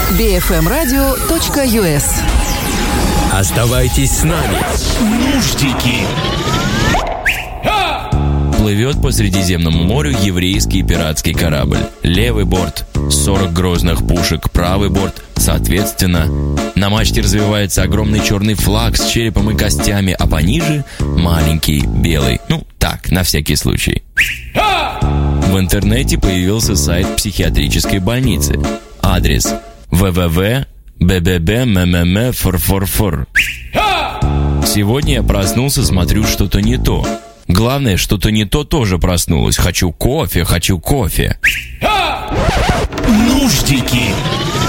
bfmradio.us. Оставайтесь с нами. Нуждики. Плывет по Средиземному морю еврейский пиратский корабль. Левый борт 40 грозных пушек, правый борт соответственно. На мачте развивается огромный черный флаг с черепом и костями, а пониже маленький белый. Ну, так, на всякий случай. В интернете появился сайт психиатрической больницы. Адрес www.bbb.mmm.for. Сегодня я проснулся, смотрю, что-то не то. Главное, что-то не то тоже проснулось. Хочу кофе, хочу кофе. Нуждики.